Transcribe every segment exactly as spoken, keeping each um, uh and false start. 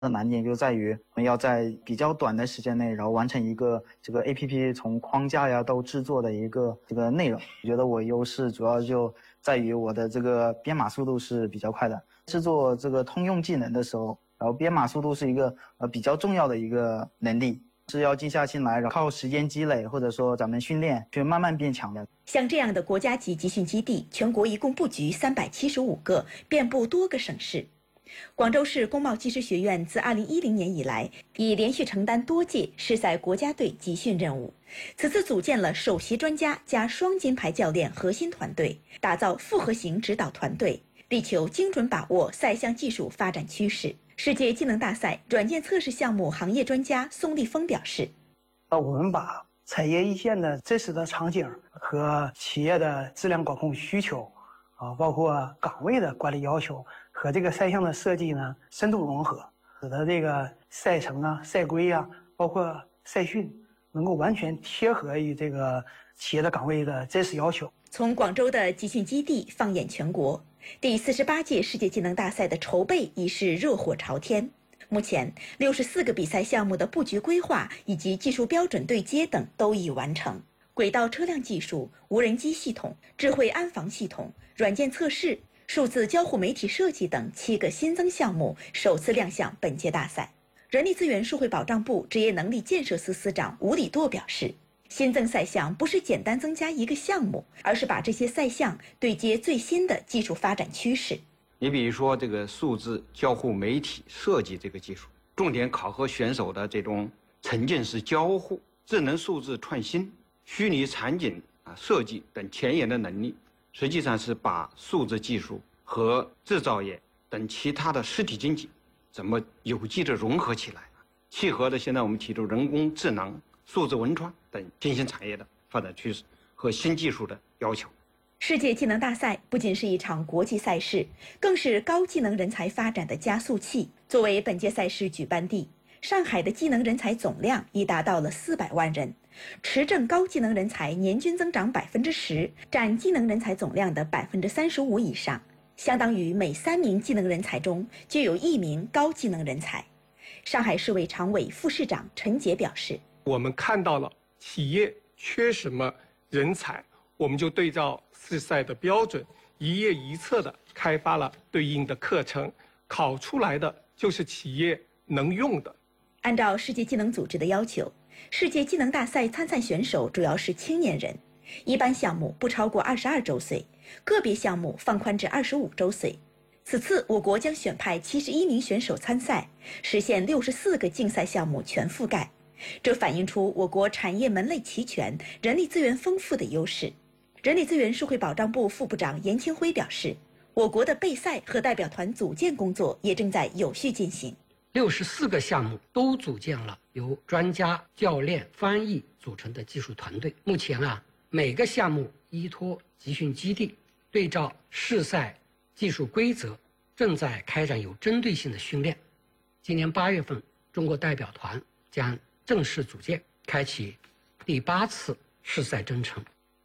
的难点就在于我们要在比较短的时间内，然后完成一个这个 A P P 从框架呀到制作的一个这个内容。我觉得我优势主要就在于我的这个编码速度是比较快的。制作这个通用技能的时候，然后编码速度是一个呃比较重要的一个能力，是要静下心来，然后靠时间积累或者说咱们训练去慢慢变强的。 像这样的国家级集训基地，全国一共布局三百七十五个，遍布多个省市。广州市工贸技师学院自二零一零年以来，已连续承担多届世赛国家队集训任务。此次组建了首席专家加双金牌教练核心团队，打造复合型指导团队，力求精准把握赛项技术发展趋势。世界技能大赛软件测试项目行业专家宋立峰表示：“ 呃，我们把产业一线的真实的场景和企业的质量管控需求，啊，包括岗位的管理要求和这个赛项的设计呢，深度融合，使得这个赛程啊、赛规啊，包括赛训，能够完全贴合于这个企业的岗位的真实要求。” 从广州的集训基地放眼全国，第四十八届世界技能大赛的筹备已是热火朝天。目前，六十四个比赛项目的布局规划以及技术标准对接等都已完成。轨道车辆技术、无人机系统、智慧安防系统、软件测试、数字交互媒体设计等七个新增项目首次亮相本届大赛。人力资源社会保障部职业能力建设司司长吴礼舵表示，新增赛项不是简单增加一个项目，而是把这些赛项对接最新的技术发展趋势。 你比如说这个数字交互媒体设计这个技术，重点考核选手的这种沉浸式交互、智能数字创新、虚拟场景啊设计等前沿的能力，实际上是把数字技术和制造业等其他的实体经济怎么有机的融合起来，契合的现在我们提出人工智能、数字文创等新兴产业的发展趋势和新技术的要求。 世界技能大赛不仅是一场国际赛事，更是高技能人才发展的加速器。作为本届赛事举办地，上海的技能人才总量已达到了四百万人，持证高技能人才年均增长百分之十，占技能人才总量的百分之三十五以上，相当于每三名技能人才中就有一名高技能人才。上海市委常委、副市长陈杰表示：“ 我们看到了企业缺什么人才，我们就对照世赛的标准，一页一册的开发了对应的课程，考出来的就是企业能用的。” 按照世界技能组织的要求，世界技能大赛参赛选手主要是青年人，一般项目不超过二十二周岁，个别项目放宽至二十五周岁。此次我国将选派七十一名选手参赛，实现六十四个竞赛项目全覆盖。这反映出我国产业门类齐全、人力资源丰富的优势。人力资源社会保障部副部长严清辉表示，我国的备赛和代表团组建工作也正在有序进行。 六十四个项目都组建了由专家、教练、翻译组成的技术团队。目前啊，每个项目依托集训基地，对照世赛技术规则，正在开展有针对性的训练。今年八月份，中国代表团将正式组建，开启第八次世赛征程。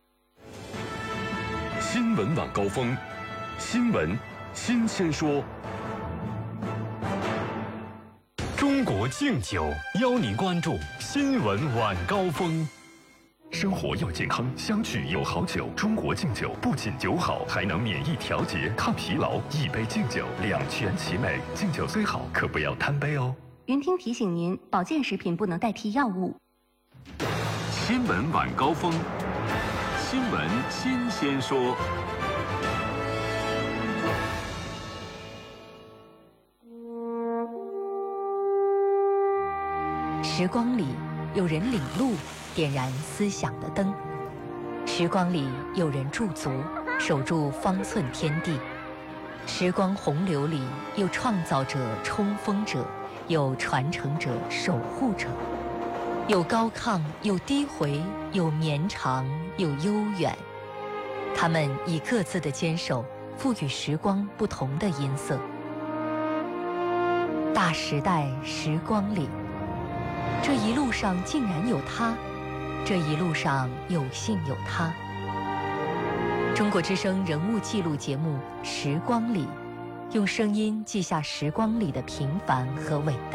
新闻晚高峰，新闻新鲜说。中国敬酒邀您关注新闻晚高峰。生活要健康，相聚有好酒。中国敬酒不仅酒好，还能免疫调节、抗疲劳。一杯敬酒，两全其美。敬酒虽好，可不要贪杯哦。 云听提醒您，保健食品不能代替药物。 新闻晚高峰，新闻新鲜说。 时光里有人领路，点燃思想的灯；时光里有人驻足，守住方寸天地；时光洪流里有创造者、冲锋者，有传承者、守护者，有高亢，有低回，有绵长，有悠远。他们以各自的坚守，赋予时光不同的音色。大时代时光里，这一路上竟然有他，这一路上有幸有他。中国之声人物记录节目《时光里》， 用声音记下时光里的平凡和伟大。